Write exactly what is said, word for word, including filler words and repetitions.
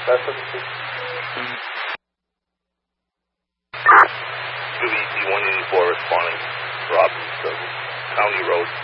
That's what it is. Movie D one eighty-four responding. Robbins, County Road.